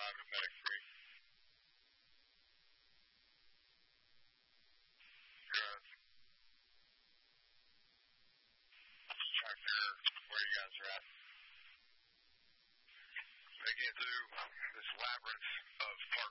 5 to medic 3. Good. Trying to figure where you guys are at. Making it through this labyrinth of park